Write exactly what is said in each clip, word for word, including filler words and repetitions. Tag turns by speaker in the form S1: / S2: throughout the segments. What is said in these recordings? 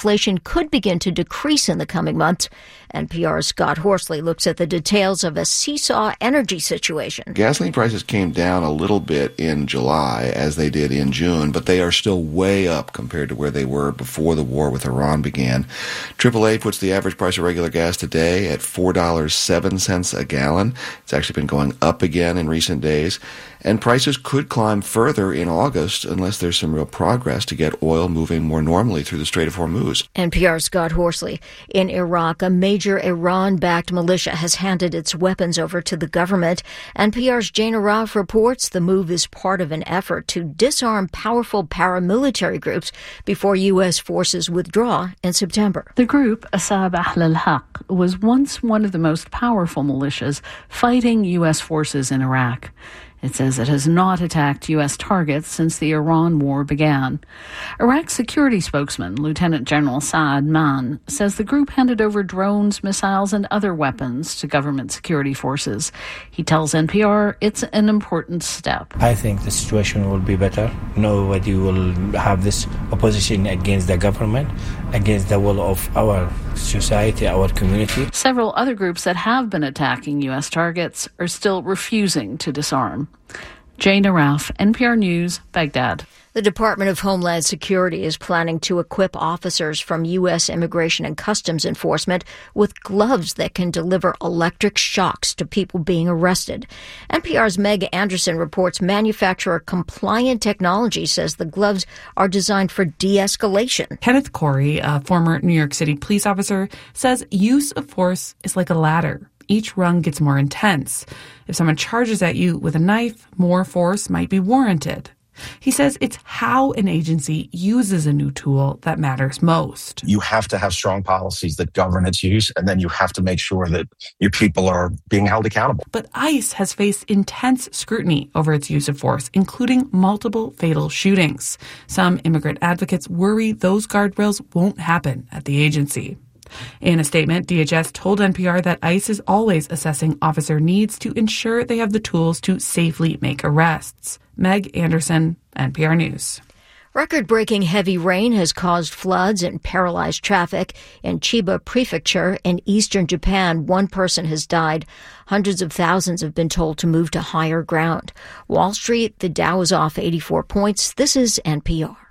S1: inflation could begin to decrease in the coming months. N P R's Scott Horsley looks at the details of a seesaw energy situation.
S2: Gasoline prices came down a little bit in July, as they did in June, but they are still way up compared to where they were before the war with Iran began. triple A puts the average price of regular gas today at four dollars and seven cents a gallon. It's actually been going up again in recent days. And prices could climb further in August unless there's some real progress to get oil moving more normally through the Strait of Hormuz.
S1: N P R's Scott Horsley. In Iraq, a major Iran-backed militia has handed its weapons over to the government. N P R's Jane Araf reports the move is part of an effort to disarm powerful paramilitary groups before U S forces withdraw in September.
S3: The group, Asab Ahl al-Haq, was once one of the most powerful militias fighting U S forces in Iraq. It says it has not attacked U S targets since the Iran war began. Iraq's security spokesman, Lieutenant General Saad Mann, says the group handed over drones, missiles, and other weapons to government security forces. He tells N P R it's an important step.
S4: I think the situation will be better. Nobody will have this opposition against the government, against the will of our society, our community.
S3: Several other groups that have been attacking U S targets are still refusing to disarm. Jane Araf, N P R News, Baghdad.
S1: The Department of Homeland Security is planning to equip officers from U S Immigration and Customs Enforcement with gloves that can deliver electric shocks to people being arrested. N P R's Meg Anderson reports manufacturer Compliant Technology says the gloves are designed for de-escalation.
S5: Kenneth Corey, a former New York City police officer, says use of force is like a ladder. Each rung gets more intense. If someone charges at you with a knife, more force might be warranted. He says it's how an agency uses a new tool that matters most.
S6: You have to have strong policies that govern its use, and then you have to make sure that your people are being held accountable.
S5: But ICE has faced intense scrutiny over its use of force, including multiple fatal shootings. Some immigrant advocates worry those guardrails won't happen at the agency. In a statement, D H S told N P R that ICE is always assessing officer needs to ensure they have the tools to safely make arrests. Meg Anderson, N P R News.
S1: Record-breaking heavy rain has caused floods and paralyzed traffic in Chiba Prefecture in eastern Japan. One person has died. Hundreds of thousands have been told to move to higher ground. Wall Street, the Dow is off eighty-four points. This is N P R.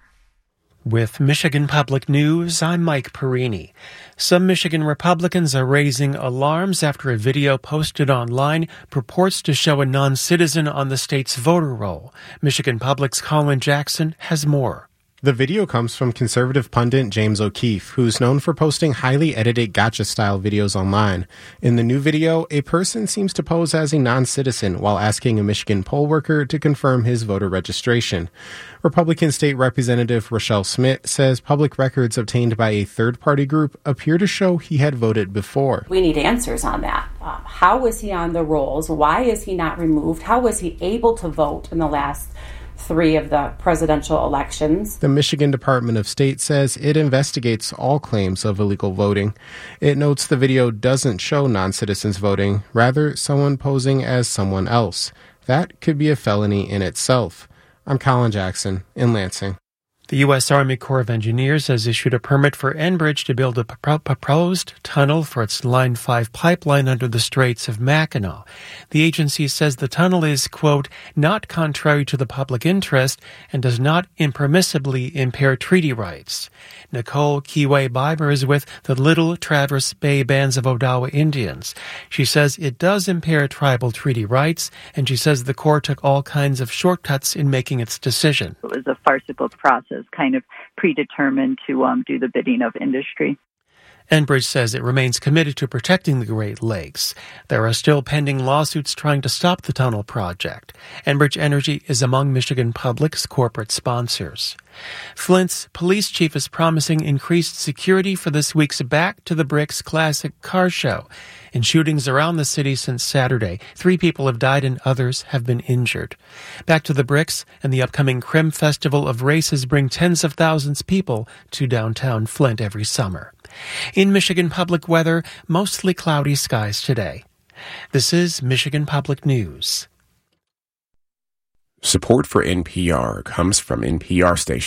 S7: With Michigan Public News, I'm Mike Perini. Some Michigan Republicans are raising alarms after a video posted online purports to show a non-citizen on the state's voter roll. Michigan Public's Colin Jackson has more.
S8: The video comes from conservative pundit James O'Keefe, who's known for posting highly edited gotcha-style videos online. In the new video, a person seems to pose as a non-citizen while asking a Michigan poll worker to confirm his voter registration. Republican State Representative Rochelle Smith says public records obtained by a third-party group appear to show he had voted before.
S9: We need answers on that. Uh, how was he on the rolls? Why is he not removed? How was he able to vote in the last three of the presidential elections?
S8: The Michigan Department of State says it investigates all claims of illegal voting. It notes the video doesn't show non-citizens voting, rather someone posing as someone else. That could be a felony in itself. I'm Colin Jackson in Lansing.
S7: The U S. Army Corps of Engineers has issued a permit for Enbridge to build a proposed tunnel for its Line five pipeline under the Straits of Mackinac. The agency says the tunnel is, quote, not contrary to the public interest and does not impermissibly impair treaty rights. Nicole Kiwe-Biber is with the Little Traverse Bay Bands of Odawa Indians. She says it does impair tribal treaty rights, and she says the Corps took all kinds of shortcuts in making its decision.
S10: It was a farcical process, kind of predetermined to um, do the bidding of industry.
S7: Enbridge says it remains committed to protecting the Great Lakes. There are still pending lawsuits trying to stop the tunnel project. Enbridge Energy is among Michigan Public's corporate sponsors. Flint's police chief is promising increased security for this week's Back to the Bricks Classic Car Show. In shootings around the city since Saturday, three people have died and others have been injured. Back to the Bricks and the upcoming Crim Festival of Races bring tens of thousands of people to downtown Flint every summer. In Michigan Public weather, mostly cloudy skies today. This is Michigan Public News.
S11: Support for N P R comes from N P R stations.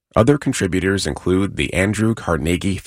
S11: Other contributors include the Andrew Carnegie